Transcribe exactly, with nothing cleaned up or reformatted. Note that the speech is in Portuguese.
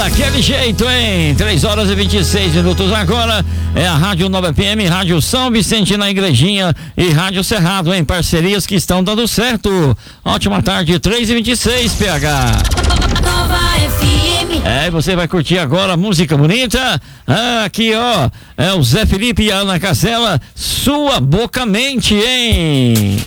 Daquele jeito, hein? três horas e vinte e seis minutos agora. É a Rádio nove P M, Rádio São Vicente na Igrejinha e Rádio Cerrado, em parcerias que estão dando certo. Ótima tarde, três e vinte e seis, P H. Nova F M. É, você vai curtir agora música bonita. Ah, aqui, ó, é o Zé Felipe e a Ana Casella, Sua Boca Mente, hein?